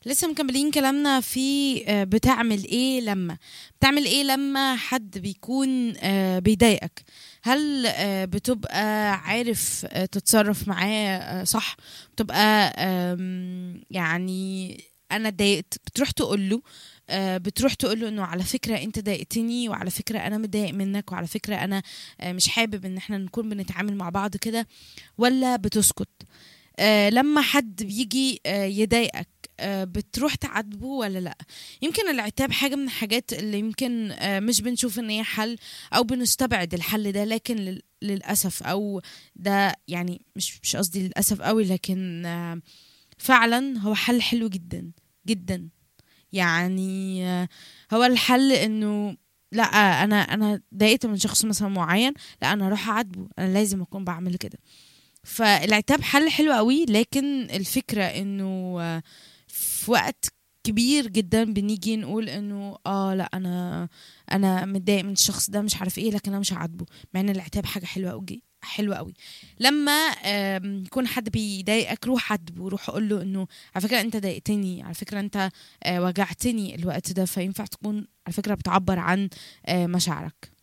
لسه مكملين كلامنا في بتعمل ايه لما حد بيكون بيضايقك. هل بتبقى عارف تتصرف معاه صح؟ بتبقى يعني انا اتضايقت بتروح تقول له، بتروح تقول له انه على فكره انت ضايقتني، وعلى فكره انا متضايق منك، وعلى فكره انا مش حابب ان احنا نكون بنتعامل مع بعض كده، ولا بتسكت؟ لما حد بيجي يضايقك، بتروح تعاتبه ولا لا؟ يمكن العتاب حاجة من الحاجات اللي يمكن مش بنشوف ان هي حل، او بنستبعد الحل ده، لكن للأسف، او ده يعني مش قصدي للأسف قوي، لكن فعلا هو حل حلو جدا جدا. يعني هو الحل انه لا، انا ضايقت من شخص مثلا معين، لا انا اروح اعاتبه، انا لازم اكون بعمل كده. فالعتاب حل حلو قوي، لكن الفكرة انه في وقت كبير جدا بنيجي نقول انه لا انا متضايق من الشخص ده، مش عارف ايه، لكن انا مش هعاتبه، مع ان العتاب حاجة حلوة قوي حلوة قوي. لما يكون حد بيضايقك، روح عاتبه، روح اقول له انه على فكرة انت ضايقتني، على فكرة انت وجعتني الوقت ده، فينفع تكون على فكرة بتعبر عن مشاعرك.